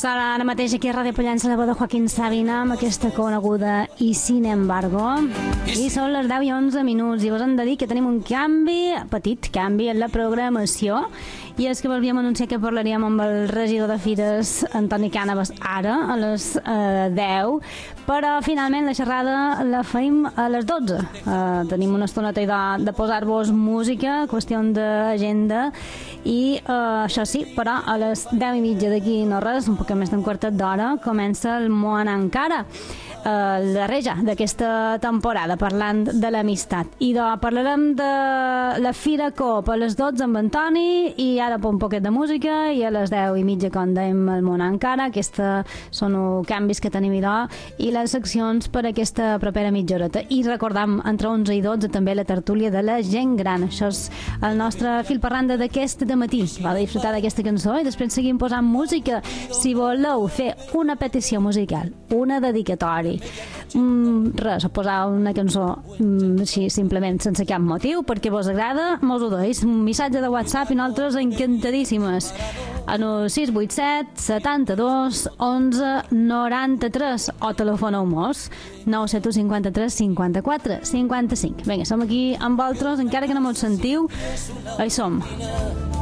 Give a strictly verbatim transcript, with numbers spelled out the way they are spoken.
Sona ara mateix aquí a Ràdio Pollença la veu de Joaquín Sabina amb aquesta coneguda I Sin Embargo. I són les deu i onze minuts i vos hem de dir que tenim un canvi, petit canvi en la programació, i és que volvíem anunciar que parlaríem amb el regidor de Fires, Antoni Cànovas, ara a les eh, deu, però finalment la xerrada la feim a les dotze. Eh, tenim una estoneta de, de posar-vos música, qüestió d'agenda, i eh, això sí, però a les deu i mitja d'aquí no res, un poc més d'un quartet d'hora, comença el Món Encara, eh, el darrer ja d'aquesta temporada, parlant de l'amistat. I de, parlarem de la Fira Coop a les dotze amb Antoni, i ara un poquet de música, i a les deu i mitja, com dèiem, el Món Encara. Aquests són els canvis que tenim idò, i les seccions per aquesta propera mitja horeta. I recordam, entre onze i dotze, també la tertúlia de la gent gran. Això és el nostre fil parranda d'aquest dematí. Va a disfrutar d'aquesta cançó i després seguim posant música. Si voleu fer una petició musical, una dedicatori, mm, res, o posar una cançó mm, així, simplement, sense cap motiu, perquè vos agrada, mos ho deis, un missatge de WhatsApp i nosaltres encantadíssimes. En el sis vuit set, setanta-dos, onze, noranta-tres, o telefoneu-mos nou set u cinquanta-tres, cinquanta-quatre, cinquanta-cinc. Vinga, som aquí amb vosaltres, encara que no mos sentiu, hi som.